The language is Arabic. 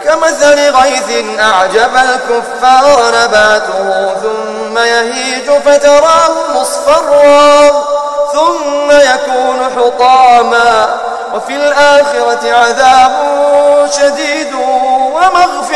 كمثل غيث أعجب الكفار نباته ثم يهيج فتراه مصفرا ثم يكون حطاما وفي الآخرة عذاب شديد ومغفرة